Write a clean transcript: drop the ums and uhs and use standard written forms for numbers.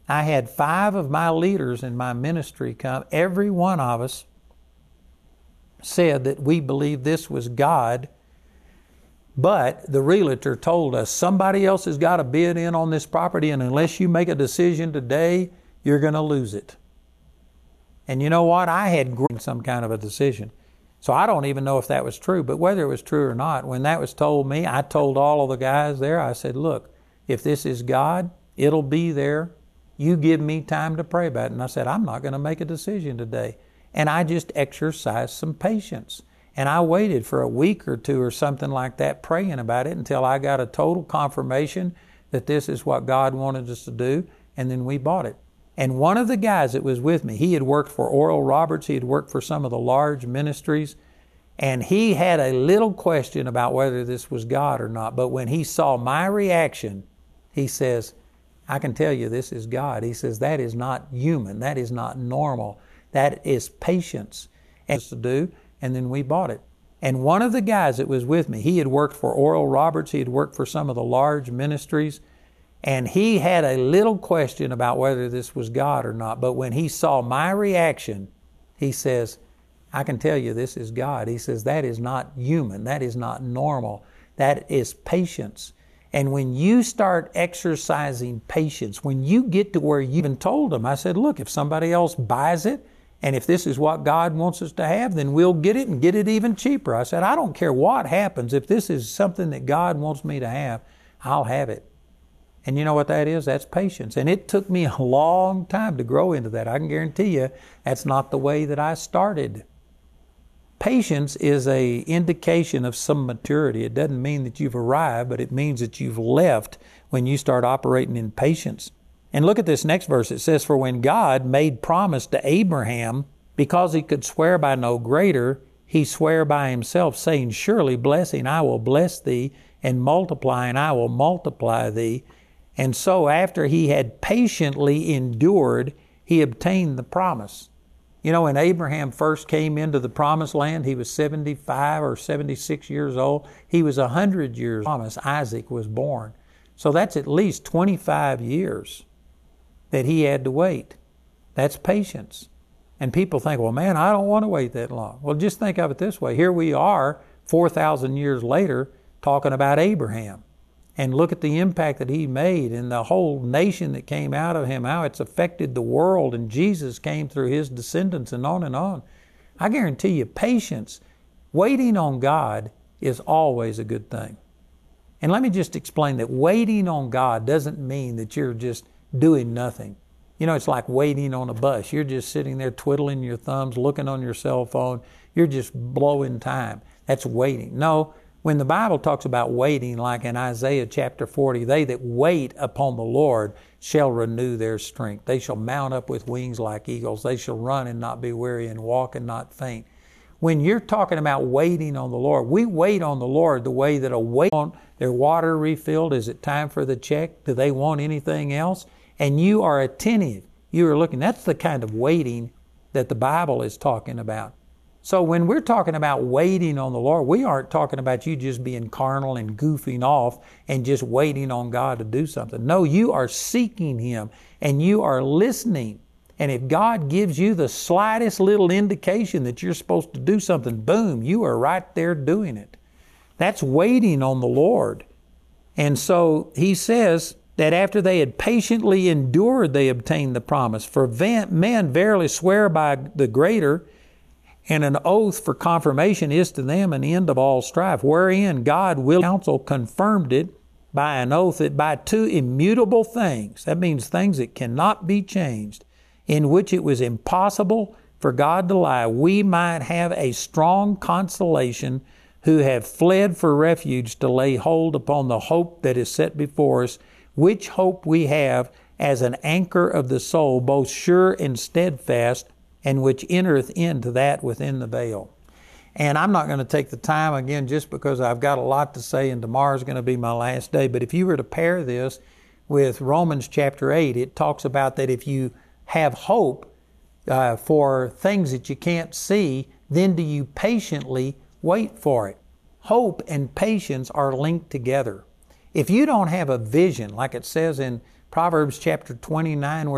I had 5 of my leaders in my ministry come. Every one of us said that we believed this was God, but the realtor told us somebody else has got a bid in on this property, and unless you make a decision today, you're going to lose it. And you know what? I had some kind of a decision. So I don't even know if that was true, but whether it was true or not, when that was told me, I told all of the guys there, I said, look, if this is God, it'll be there. You give me time to pray about it. And I said, I'm not going to make a decision today. And I just exercised some patience. And I waited for a week or 2 or something like that praying about it until I got a total confirmation that this is what God wanted us to do. And then we bought it. And one of the guys that was with me, he had worked for Oral Roberts. He had worked for some of the large ministries. And he had a little question about whether this was God or not. But when he saw my reaction, he says, I can tell you this is God. He says, that is not human. That is not normal. That is patience. And to do, and then we bought it. And one of the guys that was with me, he had worked for Oral Roberts. He had worked for some of the large ministries. And he had a little question about whether this was God or not. But when he saw my reaction, he says, I can tell you this is God. He says, that is not human. That is not normal. That is patience. And when you start exercising patience, when you get to where you even told them, I said, look, if somebody else buys it, and if this is what God wants us to have, then we'll get it and get it even cheaper. I said, I don't care what happens. If this is something that God wants me to have, I'll have it. And you know what that is? That's patience. And it took me a long time to grow into that. I can guarantee you that's not the way that I started. Patience is an indication of some maturity. It doesn't mean that you've arrived, but it means that you've left when you start operating in patience. And look at this next verse. It says, for when God made promise to Abraham, because he could swear by no greater, he sware by himself, saying, surely blessing I will bless thee, and multiplying I will multiply thee. And so after he had patiently endured, he obtained the promise. You know, when Abraham first came into the promised land, he was 75 or 76 years old. He was 100 years old. Isaac was born. So that's at least 25 years that he had to wait. That's patience. And people think, well, man, I don't want to wait that long. Well, just think of it this way. Here we are, 4,000 years later, talking about Abraham. And look at the impact that he made and the whole nation that came out of him, how it's affected the world, and Jesus came through his descendants and on and on. I guarantee you, patience, waiting on God is always a good thing. And let me just explain that waiting on God doesn't mean that you're just doing nothing. You know, it's like waiting on a bus. You're just sitting there twiddling your thumbs, looking on your cell phone. You're just blowing time. That's waiting. No. When the Bible talks about waiting, like in Isaiah chapter 40, they that wait upon the Lord shall renew their strength. They shall mount up with wings like eagles. They shall run and not be weary, and walk and not faint. When you're talking about waiting on the Lord, we wait on the Lord the way that a wait on their water refilled. Is it time for the check? Do they want anything else? And you are attentive. You are looking. That's the kind of waiting that the Bible is talking about. So when we're talking about waiting on the Lord, we aren't talking about you just being carnal and goofing off and just waiting on God to do something. No, you are seeking Him and you are listening. And if God gives you the slightest little indication that you're supposed to do something, boom, you are right there doing it. That's waiting on the Lord. And so He says that after they had patiently endured, they obtained the promise. For men verily swear by the greater, and an oath for confirmation is to them an end of all strife, wherein God will counsel confirmed it by an oath that by 2 immutable things, that means things that cannot be changed, in which it was impossible for God to lie, we might have a strong consolation who have fled for refuge to lay hold upon the hope that is set before us, which hope we have as an anchor of the soul, both sure and steadfast, and which entereth into that within the veil. And I'm not going to take the time again just because I've got a lot to say and tomorrow's going to be my last day. But if you were to pair this with Romans chapter 8, it talks about that if you have hope for things that you can't see, then do you patiently wait for it. Hope and patience are linked together. If you don't have a vision, like it says in Proverbs chapter 29, where